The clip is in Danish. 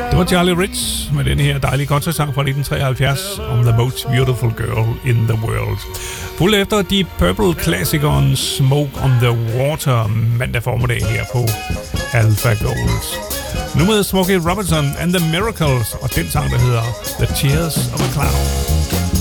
Det var Charlie Rich med den her dejlige countrysang fra 1973 om The Most Beautiful Girl in the World. Fuldt efter Deep Purple-klassikeren Smoke on the Water mandag formiddag her på Alpha Gold. Nu med Smokey Robinson and the Miracles og den sang, der hedder The Tears of a Clown.